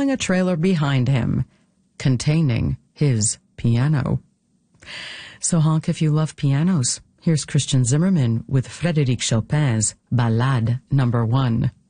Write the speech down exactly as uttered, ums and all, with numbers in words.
pulling a trailer behind him, containing his piano. So honk if you love pianos. Here's Christian Zimmerman with Frédéric Chopin's Ballade Number One.